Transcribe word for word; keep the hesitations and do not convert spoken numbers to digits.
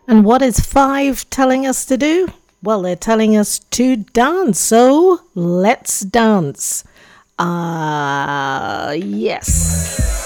And what is five telling us to do? Well, they're telling us to dance. So let's dance. Ah, uh, yes.